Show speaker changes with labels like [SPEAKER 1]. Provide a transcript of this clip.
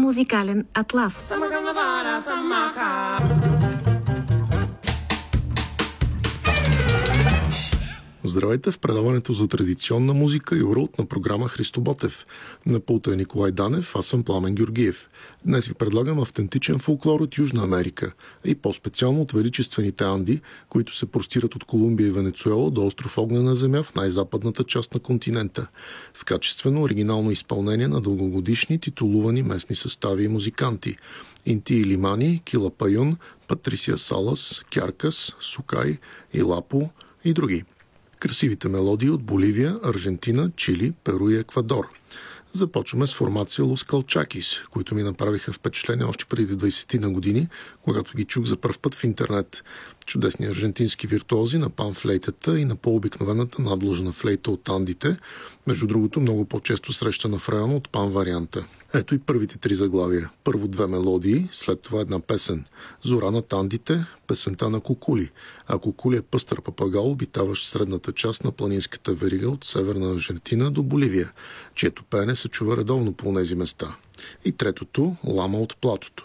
[SPEAKER 1] Музикален атлас.
[SPEAKER 2] Здравейте в предаването за традиционна музика и урок на програма Христо Ботев. На пулта е Николай Данев, аз съм Пламен Георгиев. Днес ви предлагам автентичен фолклор от Южна Америка и по-специално от величествените Анди, които се простират от Колумбия и Венецуела до остров Огнена земя в най-западната част на континента. В качествено оригинално изпълнение на дългогодишни титулувани местни състави и музиканти – Инти Илимани, Килапаюн, Патрисия Салас, Кяркас, Сукай, Илапо и други. Красивите мелодии от Боливия, Аржентина, Чили, Перу и Еквадор. Започваме с формация Лос Калчакис, които ми направиха впечатление още преди 20 на години, когато ги чух за пръв път в интернет. Чудесни аржентински виртуози на панфлейтата и на по-обикновената надлъжна флейта от Андите, между другото много по-често срещана в района от пан варианта. Ето и първите три заглавия. Първо две мелодии, след това една песен. Зора на Андите, песента на Кукули. А Кукули е пъстър папагал, обитаващ средната част на планинската верига от северна Аржентина до Боливия, чието пеене се чува редовно по тези места. И третото, Лама от платото.